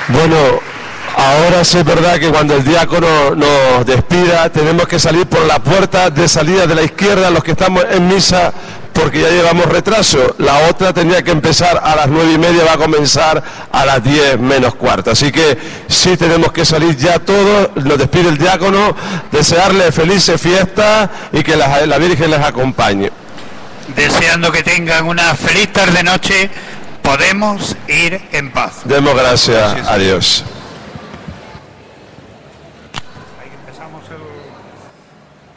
Bueno, ahora sí es verdad que cuando el diácono nos despida tenemos que salir por la puerta de salida de la izquierda los que estamos en misa, porque ya llevamos retraso. La otra tenía que empezar a las 9:30, va a comenzar a las 10 menos cuarto. Así que sí tenemos que salir ya todos. Nos despide el diácono, desearles felices fiestas y que la Virgen les acompañe. Deseando que tengan una feliz tarde-noche, podemos ir en paz. Demos gracias a Dios.